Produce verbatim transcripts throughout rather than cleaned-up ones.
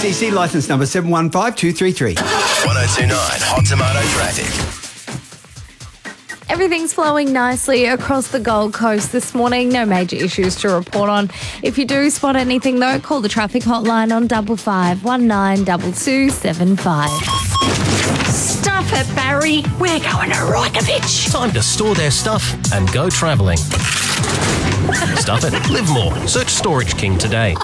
C C licence number seven one five two three three. one oh two point nine Hot Tomato Traffic. Everything's flowing nicely across the Gold Coast this morning. No major issues to report on. If you do spot anything, though, call the traffic hotline on double five one nine two two seven five. Stuff it, Barry. We're going to Reykjavik. Time to store their stuff and go travelling. Stuff it. Live more. Search Storage King today.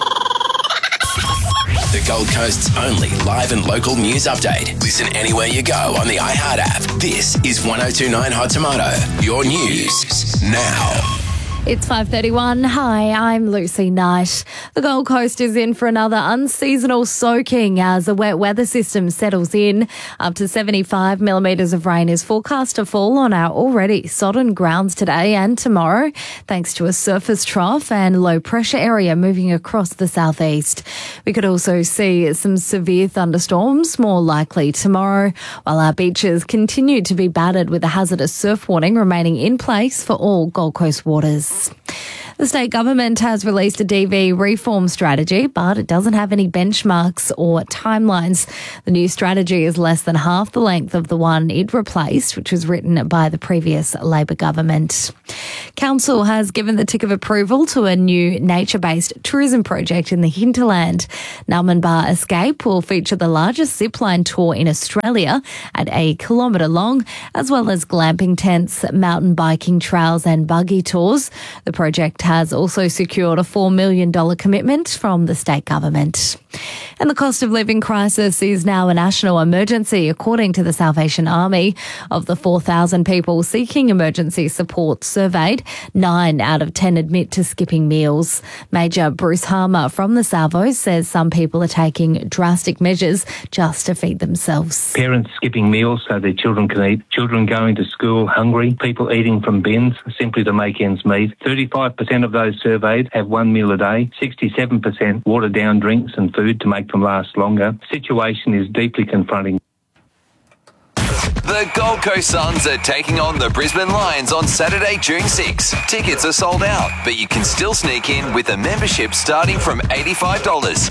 The Gold Coast's only live and local news update. Listen anywhere you go on the iHeart app. This is one oh two point nine Hot Tomato. Your news now. It's five thirty-one. Hi, I'm Lucy Knight. The Gold Coast is in for another unseasonal soaking as a wet weather system settles in. Up to seventy-five millimetres of rain is forecast to fall on our already sodden grounds today and tomorrow, thanks to a surface trough and low pressure area moving across the southeast. We could also see some severe thunderstorms, more likely tomorrow, while our beaches continue to be battered with a hazardous surf warning remaining in place for all Gold Coast waters. The state government has released a D V reform strategy, but it doesn't have any benchmarks or timelines. The new strategy is less than half the length of the one it replaced, which was written by the previous Labor government. Council has given the tick of approval to a new nature-based tourism project in the hinterland. Nullarbor Escape will feature the largest zipline tour in Australia at a kilometre long, as well as glamping tents, mountain biking trails and buggy tours. The project has also secured a four million dollars commitment from the state government. And the cost of living crisis is now a national emergency, according to the Salvation Army. Of the four thousand people seeking emergency support surveyed, nine out of ten admit to skipping meals. Major Bruce Harmer from the Salvo says some people are taking drastic measures just to feed themselves. Parents skipping meals so their children can eat, children going to school hungry, people eating from bins simply to make ends meet. thirty-five percent of those surveyed have one meal a day, sixty-seven percent water down drinks and food to make them last longer. The situation is deeply confronting. The Gold Coast Suns are taking on the Brisbane Lions on Saturday, June sixth. Tickets are sold out, but you can still sneak in with a membership starting from eighty-five dollars.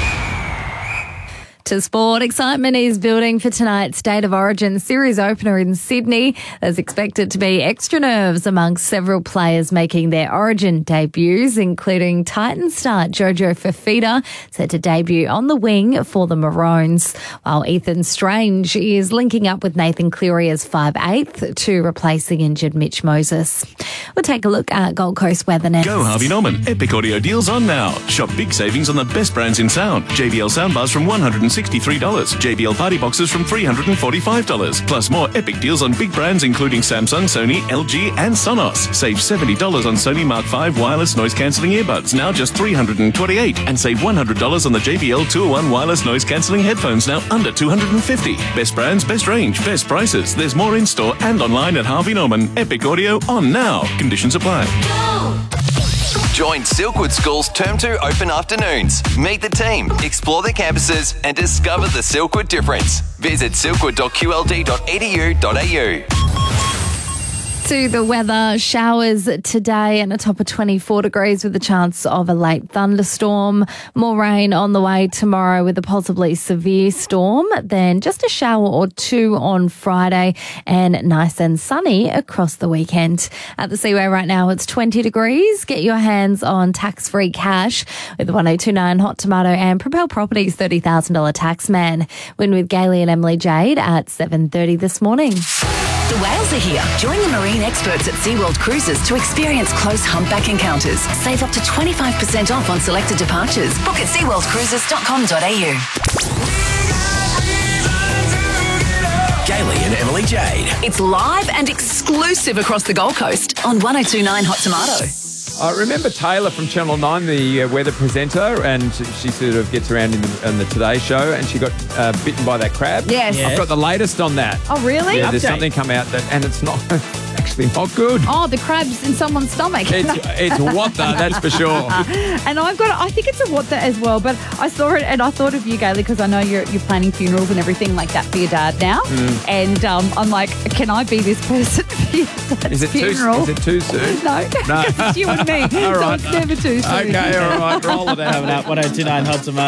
To sport, excitement is building for tonight's State of Origin series opener in Sydney. There's expected to be extra nerves amongst several players making their Origin debuts, including Titans star Jojo Fifita, set to debut on the wing for the Maroons, while Ethan Strange is linking up with Nathan Cleary as five eighth to replace the injured Mitch Moses. We'll take a look at Gold Coast weather next. Go Harvey Norman. Epic audio deals on now. Shop big savings on the best brands in sound. J B L soundbars from one hundred sixty-three dollars. J B L party boxes from three hundred forty-five dollars. Plus more epic deals on big brands including Samsung, Sony, L G and Sonos. Save seventy dollars on Sony Mark five wireless noise cancelling earbuds, now just three hundred twenty-eight dollars. And save one hundred dollars on the J B L two oh one wireless noise cancelling headphones, now under two hundred fifty dollars. Best brands, best range, best prices. There's more in store and online at Harvey Norman. Epic audio on now. Conditions apply. Join Silkwood School's Term two open afternoons. Meet the team, explore the campuses and discover the Silkwood difference. Visit silkwood dot q l d dot e d u dot a u. To the weather, showers today and a top of twenty-four degrees with a chance of a late thunderstorm. More rain on the way tomorrow with a possibly severe storm. Then just a shower or two on Friday and nice and sunny across the weekend. At the Seaway right now, it's twenty degrees. Get your hands on tax-free cash with the one oh two point nine Hot Tomato and Propel Properties thirty thousand dollars tax man. Win with Gailey and Emily Jade at seven thirty this morning. The whales are here. Join the marine experts at SeaWorld Cruises to experience close humpback encounters. Save up to twenty-five percent off on selected departures. Book at sea world cruises dot com dot a u. Gailey and Emily Jade. It's live and exclusive across the Gold Coast on one oh two point nine Hot Tomato. I remember Taylor from Channel nine, the uh, weather presenter, and she sort of gets around in the, in the Today Show, and she got uh, bitten by that crab. Yes. I've got the latest on that. Oh, really? Yeah, there's Update. something come out, that, and it's not actually not good. Oh, the crab's in someone's stomach. It's, it's what the, that's for sure. And I've got, I think it's a what the as well, but I saw it and I thought of you, Gailey, because I know you're you're planning funerals and everything like that for your dad now. Mm. And um, I'm like, can I be this person for your dad's Is it too, funeral? is it too soon? No, No. it's you and me. All So right. it's never too soon. Okay, all right, roll it out. Coming up, one oh two point nine Hot Tomato.